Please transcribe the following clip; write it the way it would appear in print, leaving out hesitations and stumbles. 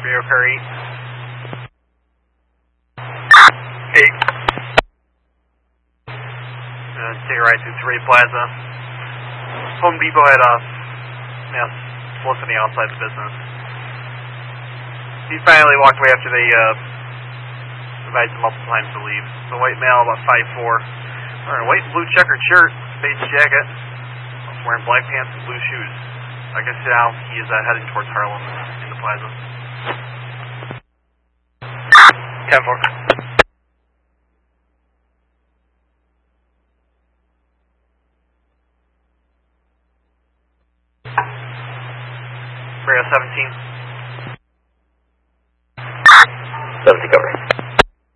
Rio Curry. 8. Take a right through 3 Plaza. Home Depot had soliciting outside the business. He finally walked away after they advised him multiple times to leave. The white male, about 5'4", wearing a white and blue checkered shirt, beige jacket, wearing black pants and blue shoes. I can see now he is heading towards Harlem in the plaza. 10-4. Rio 17.